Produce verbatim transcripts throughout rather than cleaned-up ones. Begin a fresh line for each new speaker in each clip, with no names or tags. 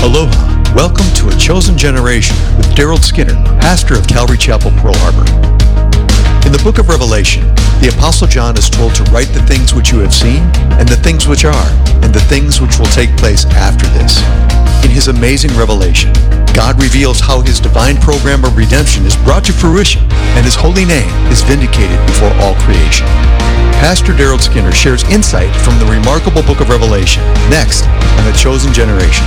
Aloha. Welcome to A Chosen Generation with Daryl Skinner, pastor of Calvary Chapel, Pearl Harbor. In the book of Revelation, the Apostle John is told to write the things which you have seen, and the things which are, and the things which will take place after this. In his amazing revelation, God reveals how his divine program of redemption is brought to fruition, and his holy name is vindicated before all creation. Pastor Daryl Skinner shares insight from the remarkable book of Revelation, next on A Chosen Generation.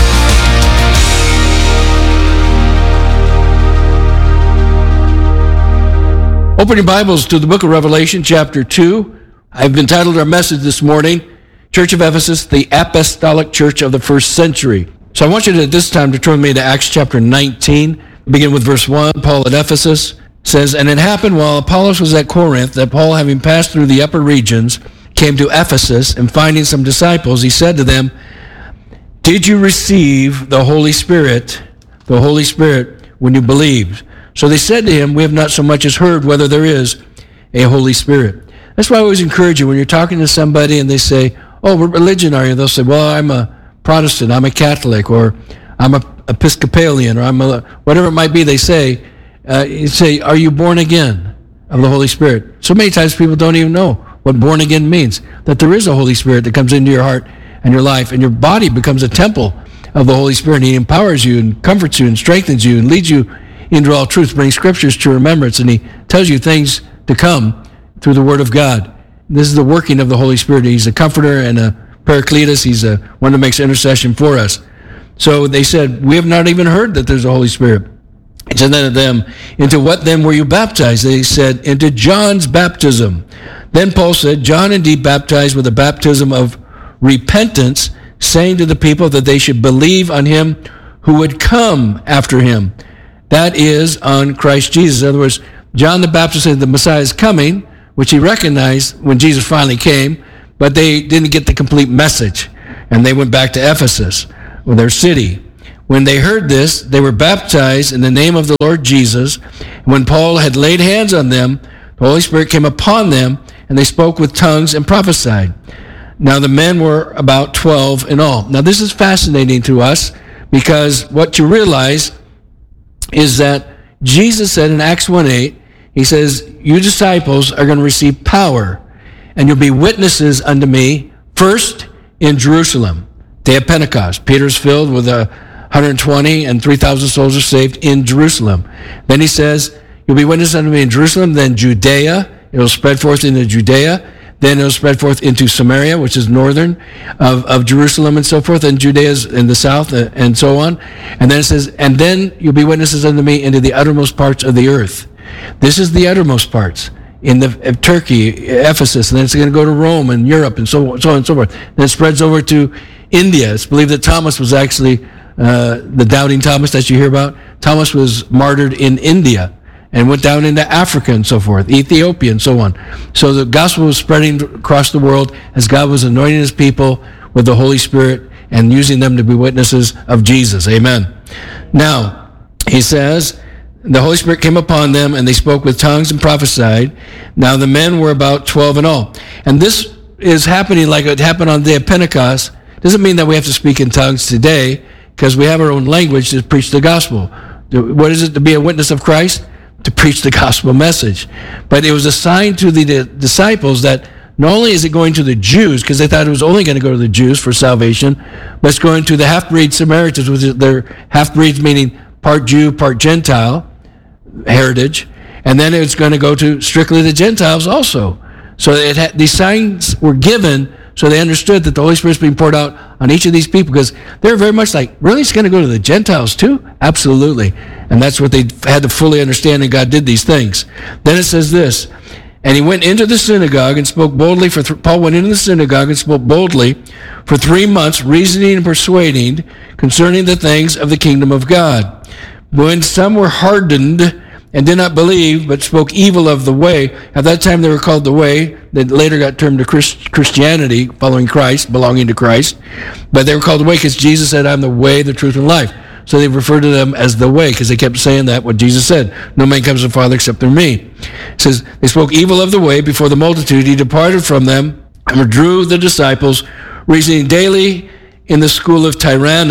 Open your Bibles to the book of Revelation, chapter two. I've entitled our message this morning, Church of Ephesus, the Apostolic Church of the First Century. So I want you to, at this time, to turn with me to Acts chapter nineteen, begin with verse one. Paul at Ephesus says, "And it happened while Apollos was at Corinth, that Paul, having passed through the upper regions, came to Ephesus, and finding some disciples, he said to them, 'Did you receive the Holy Spirit, the Holy Spirit, when you believed?' So they said to him, 'We have not so much as heard whether there is a Holy Spirit.'" That's why I always encourage you when you're talking to somebody and they say, "Oh, what religion are you?" They'll say, "Well, I'm a Protestant, I'm a Catholic, or I'm a Episcopalian, or I'm a," whatever it might be they say. Uh, you say, "Are you born again of the Holy Spirit?" So many times people don't even know what born again means, that there is a Holy Spirit that comes into your heart and your life, and your body becomes a temple of the Holy Spirit. He empowers you and comforts you and strengthens you and leads you into all truth, brings scriptures to remembrance, and he tells you things to come through the Word of God. This is the working of the Holy Spirit. He's a comforter and a paracletus. He's a one that makes intercession for us. So they said, "We have not even heard that there's a Holy Spirit." He said then to them, "Into what then were you baptized?" They said, "Into John's baptism." Then Paul said, "John indeed baptized with a baptism of repentance, saying to the people that they should believe on him who would come after him. That is, on Christ Jesus." In other words, John the Baptist said the Messiah is coming, which he recognized when Jesus finally came, but they didn't get the complete message. And they went back to Ephesus, or their city. When they heard this, they were baptized in the name of the Lord Jesus. When Paul had laid hands on them, the Holy Spirit came upon them, and they spoke with tongues and prophesied. Now the men were about twelve in all. Now this is fascinating to us, because what you realize is that Jesus said in Acts one eight, he says, "You disciples are going to receive power, and you'll be witnesses unto me, first in Jerusalem." Day of Pentecost. Peter's filled with a one hundred twenty and three thousand souls are saved in Jerusalem. Then he says, "You'll be witnesses unto me in Jerusalem, then Judea." It'll spread forth into Judea. Then it'll spread forth into Samaria, which is northern of, of Jerusalem and so forth, and Judea's in the south, uh, and so on. And then it says, "And then you'll be witnesses unto me into the uttermost parts of the earth." This is the uttermost parts in the of Turkey, Ephesus, and then it's going to go to Rome and Europe and so, so on and so forth. Then it spreads over to India. It's believed that Thomas was actually uh, the doubting Thomas that you hear about. Thomas was martyred in India and went down into Africa and so forth, Ethiopia and so on. So the gospel was spreading across the world as God was anointing his people with the Holy Spirit and using them to be witnesses of Jesus. Amen. Now, he says, the Holy Spirit came upon them, and they spoke with tongues and prophesied. Now the men were about twelve in all. And this is happening like it happened on the day of Pentecost. Doesn't mean that we have to speak in tongues today, because we have our own language to preach the gospel. What is it to be a witness of Christ? To preach the gospel message. But it was a sign to the disciples that not only is it going to the Jews, because they thought it was only going to go to the Jews for salvation, but it's going to the half-breed Samaritans, which is their half-breeds meaning part Jew, part Gentile heritage, and then it's going to go to strictly the Gentiles also. So it had, these signs were given so they understood that the Holy Spirit's being poured out on each of these people, because they're very much like, really, it's going to go to the Gentiles too? Absolutely. And that's what they had to fully understand, and God did these things. Then it says this, "And he went into the synagogue and spoke boldly for, th- Paul went into the synagogue and spoke boldly for three months, reasoning and persuading concerning the things of the kingdom of God. When some were hardened and did not believe, but spoke evil of the way," at that time they were called the way, that later got termed to Christ- Christianity, following Christ, belonging to Christ, but they were called the way because Jesus said, "I'm the way, the truth, and life." So they referred to them as the way, because they kept saying that, what Jesus said, "No man comes to the Father except through me." It says, "They spoke evil of the way before the multitude. He departed from them and withdrew the disciples, reasoning daily in the school of Tyrannus."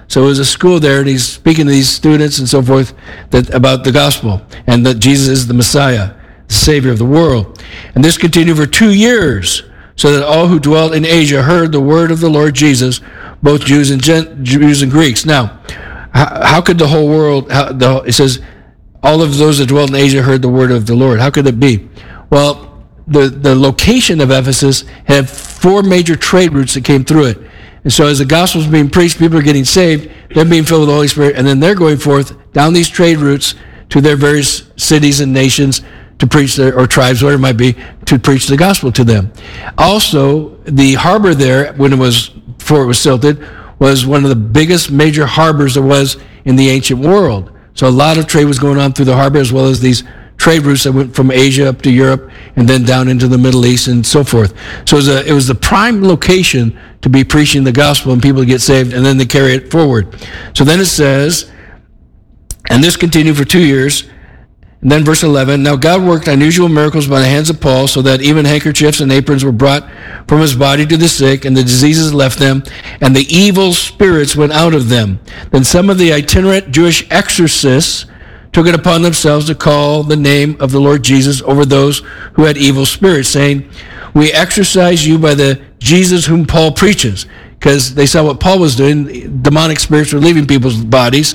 So it was a school there, and he's speaking to these students and so forth that, about the gospel and that Jesus is the Messiah, the Savior of the world. And this continued for two years, so that all who dwelt in Asia heard the word of the Lord Jesus, both Jews and Gen- Jews and Greeks. Now, how, how could the whole world, how, the, it says, all of those that dwelt in Asia heard the word of the Lord. How could it be? Well, the, the location of Ephesus had four major trade routes that came through it. And so as the gospel is being preached, people are getting saved, they're being filled with the Holy Spirit, and then they're going forth down these trade routes to their various cities and nations to preach, their, or tribes, whatever it might be, to preach the gospel to them. Also, the harbor there, when it was, before it was silted, was one of the biggest major harbors there was in the ancient world. So a lot of trade was going on through the harbor, as well as these trade routes that went from Asia up to Europe and then down into the Middle East and so forth. So it was, a, it was the prime location to be preaching the gospel and people to get saved, and then they carry it forward. So then it says, and this continued for two years, and then verse eleven, now God worked unusual miracles by the hands of Paul, so that even handkerchiefs and aprons were brought from his body to the sick, and the diseases left them, and the evil spirits went out of them. Then some of the itinerant Jewish exorcists took it upon themselves to call the name of the Lord Jesus over those who had evil spirits, saying, we exorcise you by the Jesus whom Paul preaches. Because they saw what Paul was doing, demonic spirits were leaving people's bodies.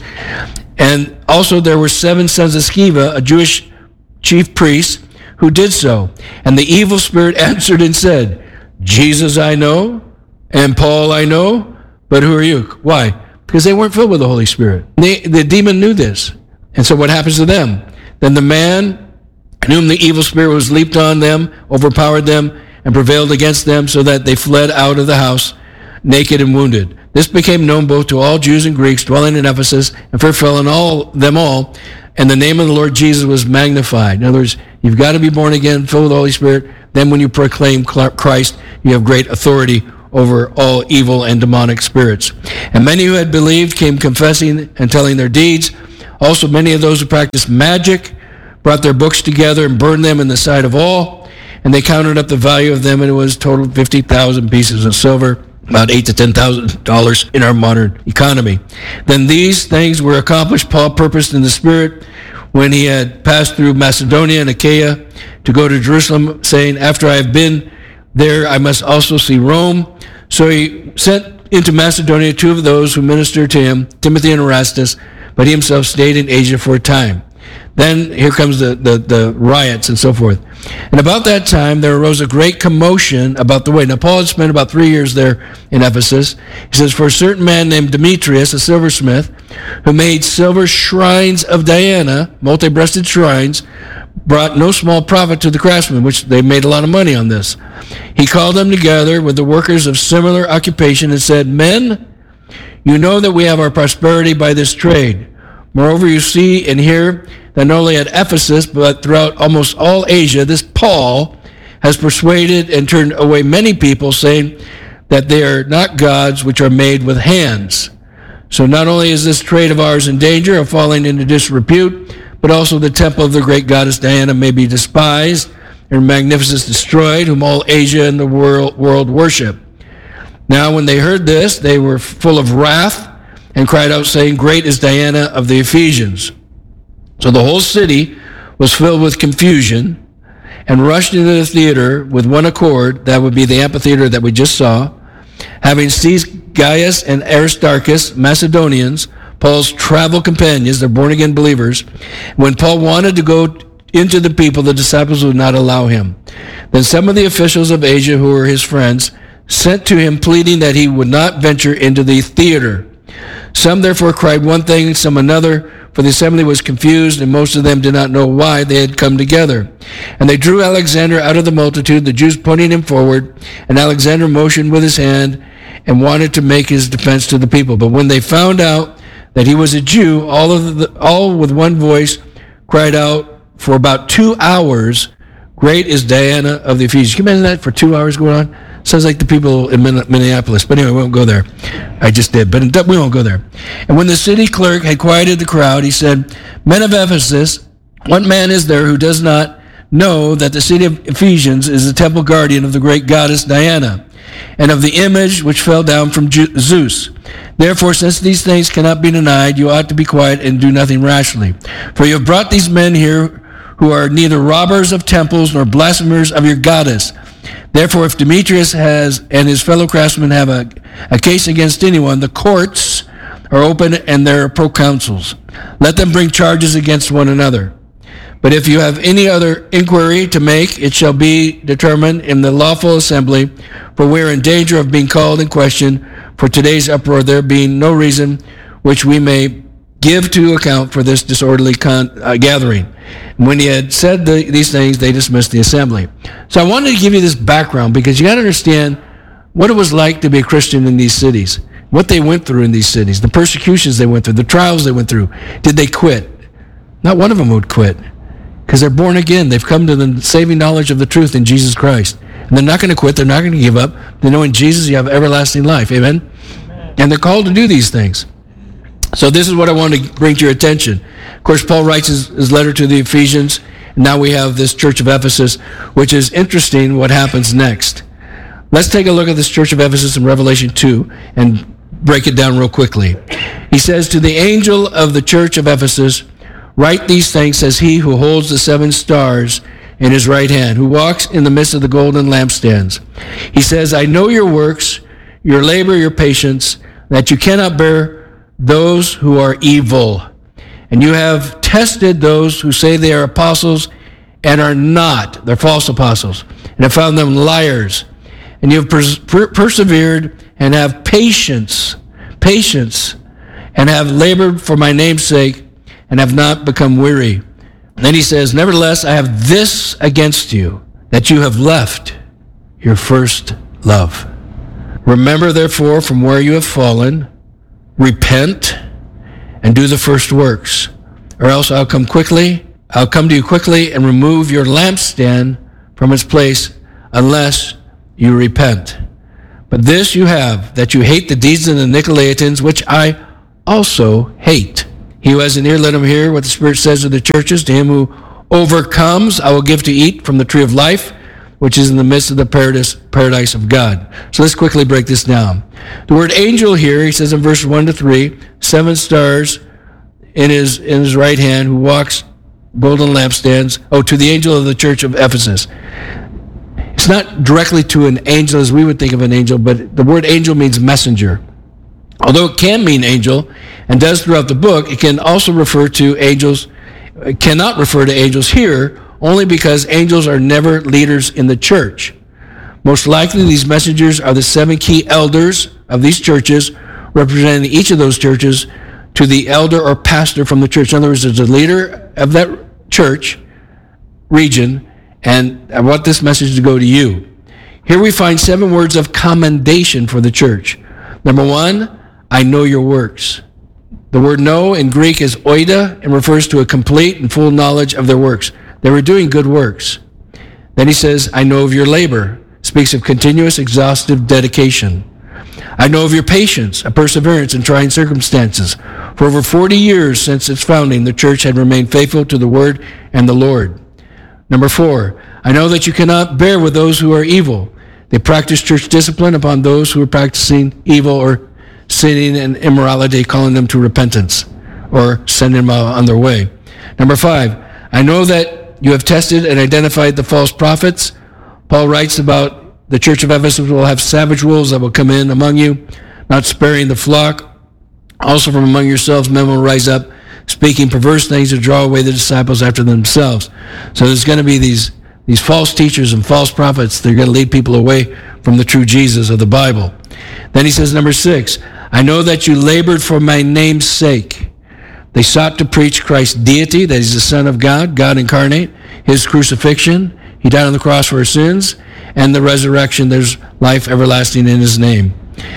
And also there were seven sons of Sceva, a Jewish chief priest, who did so. And the evil spirit answered and said, Jesus I know, and Paul I know, but who are you? Why? Because they weren't filled with the Holy Spirit. They, the demon knew this. And so what happens to them? Then the man in whom the evil spirit was leaped on them, overpowered them, and prevailed against them, so that they fled out of the house, naked and wounded. This became known both to all Jews and Greeks dwelling in Ephesus, and fear fell on all them all, and the name of the Lord Jesus was magnified. In other words, you've got to be born again, filled with the Holy Spirit. Then when you proclaim Christ, you have great authority over all evil and demonic spirits. And many who had believed came confessing and telling their deeds. Also many of those who practiced magic brought their books together and burned them in the sight of all. And they counted up the value of them, and it was total fifty thousand pieces of silver, about eight to ten thousand dollars in our modern economy. Then these things were accomplished, Paul purposed in the Spirit, when he had passed through Macedonia and Achaia, to go to Jerusalem, saying, after I have been there, I must also see Rome. So he sent into Macedonia two of those who ministered to him, Timothy and Erastus, but he himself stayed in Asia for a time. Then here comes the, the, the riots and so forth. And about that time, there arose a great commotion about the way. Now, Paul had spent about three years there in Ephesus. He says, for a certain man named Demetrius, a silversmith, who made silver shrines of Diana, multi-breasted shrines, brought no small profit to the craftsmen, which they made a lot of money on this. He called them together with the workers of similar occupation and said, men, you know that we have our prosperity by this trade. Moreover, you see and hear that not only at Ephesus, but throughout almost all Asia, this Paul has persuaded and turned away many people, saying that they are not gods which are made with hands. So not only is this trade of ours in danger of falling into disrepute, but also the temple of the great goddess Diana may be despised, and her magnificence destroyed, whom all Asia and the world, world worship. Now when they heard this, they were full of wrath, and cried out, saying, great is Diana of the Ephesians. So the whole city was filled with confusion, and rushed into the theater with one accord, that would be the amphitheater that we just saw, having seized Gaius and Aristarchus, Macedonians, Paul's travel companions, they're born-again believers. When Paul wanted to go into the people, the disciples would not allow him. Then some of the officials of Asia, who were his friends, sent to him, pleading that he would not venture into the theater. Some therefore cried one thing, some another, for the assembly was confused, and most of them did not know why they had come together. And they drew Alexander out of the multitude, the Jews putting him forward, and Alexander motioned with his hand and wanted to make his defense to the people. But when they found out that he was a Jew, all of the, all with one voice cried out for about two hours, great is Diana of the Ephesians. Can you imagine that for two hours going on? Sounds like the people in Minneapolis. But anyway, we won't go there. I just did, but we won't go there. And when the city clerk had quieted the crowd, he said, men of Ephesus, what man is there who does not know that the city of Ephesians is the temple guardian of the great goddess Diana, and of the image which fell down from Zeus. Therefore, since these things cannot be denied, you ought to be quiet and do nothing rashly. For you have brought these men here who are neither robbers of temples nor blasphemers of your goddess. Therefore, if Demetrius has and his fellow craftsmen have a, a case against anyone, the courts are open and there are proconsuls. Let them bring charges against one another. But if you have any other inquiry to make, it shall be determined in the lawful assembly, for we are in danger of being called in question for today's uproar, there being no reason which we may give to account for this disorderly con- uh, gathering. And when he had said the, these things, they dismissed the assembly. So I wanted to give you this background because you got to understand what it was like to be a Christian in these cities, what they went through in these cities, the persecutions they went through, the trials they went through. Did they quit? Not one of them would quit because they're born again. They've come to the saving knowledge of the truth in Jesus Christ. And they're not going to quit. They're not going to give up. They know in Jesus you have everlasting life. Amen? Amen? And they're called to do these things. So this is what I want to bring to your attention. Of course, Paul writes his, his letter to the Ephesians. And now we have this church of Ephesus, which is interesting what happens next. Let's take a look at this church of Ephesus in Revelation two and break it down real quickly. He says, to the angel of the church of Ephesus, write these things, says he who holds the seven stars in his right hand, who walks in the midst of the golden lampstands. He says, I know your works, your labor, your patience, that you cannot bear those who are evil. And you have tested those who say they are apostles and are not. They're false apostles. And have found them liars. And you have pers- per- persevered and have patience, patience, and have labored for my name's sake and have not become weary. And then he says, nevertheless, I have this against you, that you have left your first love. Remember, therefore, from where you have fallen, repent and do the first works, or else I'll come quickly, I'll come to you quickly and remove your lampstand from its place unless you repent. But this you have, that you hate the deeds of the Nicolaitans, which I also hate. He who has an ear, let him hear what the Spirit says to the churches. To him who overcomes, I will give to eat from the tree of life, which is in the midst of the paradise, paradise of God. So let's quickly break this down. The word angel here, he says in verses one to three, seven stars in his in his right hand, who walks golden lampstands. Oh, to the angel of the church of Ephesus. It's not directly to an angel as we would think of an angel, but the word angel means messenger. Although it can mean angel, and does throughout the book, it can also refer to angels, it cannot refer to angels here, only because angels are never leaders in the church. Most likely, these messengers are the seven key elders of these churches, representing each of those churches to the elder or pastor from the church. In other words, there's a leader of that church region, and I want this message to go to you. Here we find seven words of commendation for the church. Number one, I know your works. The word know in Greek is oida and refers to a complete and full knowledge of their works. They were doing good works. Then he says, I know of your labor. Speaks of continuous, exhaustive dedication. I know of your patience, a perseverance in trying circumstances. For over forty years since its founding, the church had remained faithful to the word and the Lord. Number four, I know that you cannot bear with those who are evil. They practice church discipline upon those who are practicing evil or sinning and immorality, calling them to repentance or sending them on their way. Number five, I know that you have tested and identified the false prophets. Paul writes about the church of Ephesus will have savage wolves that will come in among you, not sparing the flock. Also from among yourselves men will rise up, speaking perverse things to draw away the disciples after themselves. So there's going to be these, these false teachers and false prophets. They're going to lead people away from the true Jesus of the Bible. Then he says, number six, I know that you labored for my name's sake. They sought to preach Christ's deity, that he's the Son of God, God incarnate, his crucifixion, he died on the cross for our sins, and the resurrection, there's life everlasting in his name.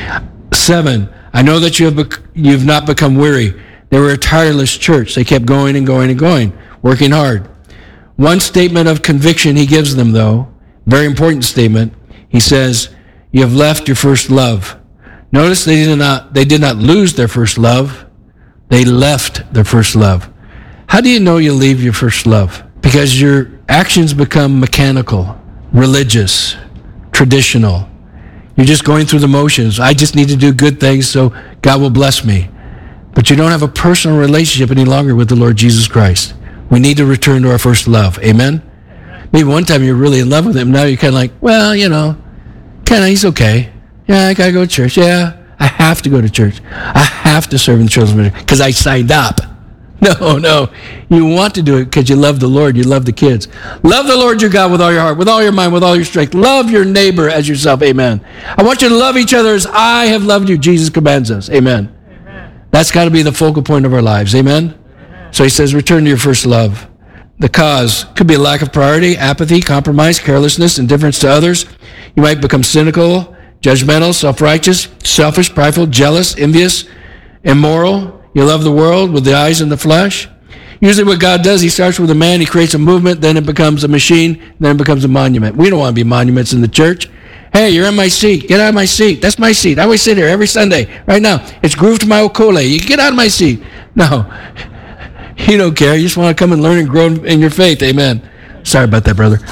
Seven, I know that you have bec- you've not become weary. They were a tireless church. They kept going and going and going, working hard. One statement of conviction he gives them, though, very important statement. He says, you have left your first love. Notice they did not, they did not lose their first love. They left their first love. How do you know you leave your first love? Because your actions become mechanical, religious, traditional. You're just going through the motions. I just need to do good things so God will bless me. But you don't have a personal relationship any longer with the Lord Jesus Christ. We need to return to our first love. Amen? Maybe one time you're really in love with him. Now you're kind of like, well, you know, kind of, he's okay. Yeah, I got to go to church. Yeah, I have to go to church. I have to serve in the children's ministry because I signed up. No, no. You want to do it because you love the Lord. You love the kids. Love the Lord your God with all your heart, with all your mind, with all your strength. Love your neighbor as yourself. Amen. I want you to love each other as I have loved you. Jesus commands us. Amen. Amen. That's got to be the focal point of our lives. Amen? Amen. So he says, return to your first love. The cause could be a lack of priority, apathy, compromise, carelessness, indifference to others. You might become cynical, judgmental, self-righteous, selfish, prideful, jealous, envious, immoral. You love the world with the eyes and the flesh. Usually what God does, he starts with a man, he creates a movement, then it becomes a machine, then it becomes a monument. We don't want to be monuments in the church. Hey, you're in my seat. Get out of my seat. That's my seat. I always sit here every Sunday. Right now, it's grooved to my okole. You get out of my seat. No, you don't care. You just want to come and learn and grow in your faith. Amen. Sorry about that, brother.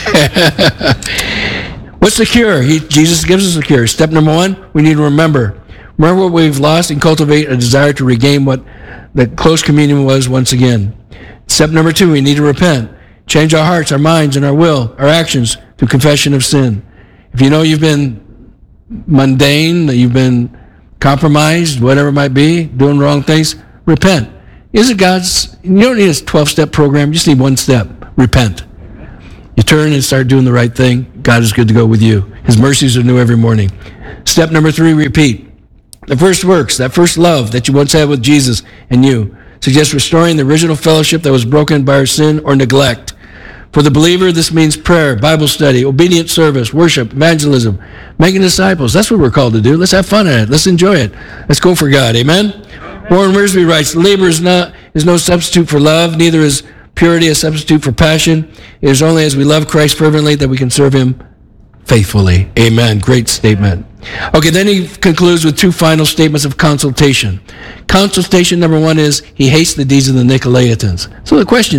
What's the cure? He, Jesus gives us the cure. Step number one, we need to remember. Remember what we've lost and cultivate a desire to regain what the close communion was once again. Step number two, we need to repent. Change our hearts, our minds, and our will, our actions through confession of sin. If you know you've been mundane, that you've been compromised, whatever it might be, doing wrong things, repent. Isn't God's, you don't need a twelve-step program, you just need one step, repent. You turn and start doing the right thing, God is good to go with you. His mercies are new every morning. Step number three, repeat. The first works, that first love that you once had with Jesus and you, suggests restoring the original fellowship that was broken by our sin or neglect. For the believer, this means prayer, Bible study, obedient service, worship, evangelism, making disciples. That's what we're called to do. Let's have fun at it. Let's enjoy it. Let's go for God. Amen? Amen. Warren Wiersbe writes, labor is, not, is no substitute for love, neither is purity a substitute for passion. It is only as we love Christ fervently that we can serve him faithfully. Amen. Great statement. Okay, then he concludes with two final statements of consultation. Consultation number one is, he hates the deeds of the Nicolaitans. So the question